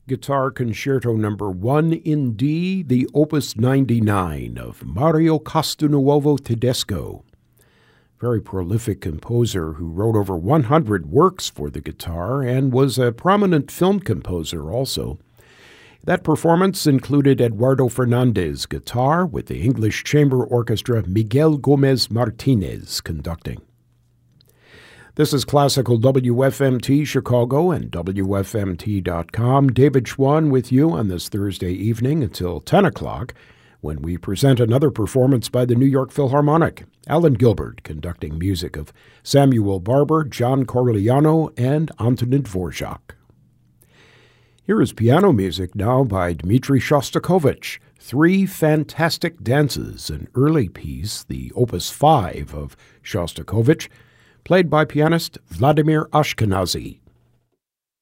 Guitar Concerto No. 1 in D, the Opus 99 of Mario Castelnuovo Tedesco. Very prolific composer who wrote over 100 works for the guitar and was a prominent film composer also. That performance included Eduardo Fernandez guitar with the English Chamber Orchestra Miguel Gomez Martinez conducting. This is Classical WFMT Chicago and WFMT.com. David Schwann with you on this Thursday evening until 10 o'clock when we present another performance by the New York Philharmonic. Alan Gilbert conducting music of Samuel Barber, John Corigliano, and Antonin Dvorak. Here is piano music now by Dmitri Shostakovich. Three Fantastic Dances, an early piece, the Opus 5 of Shostakovich, played by pianist Vladimir Ashkenazy.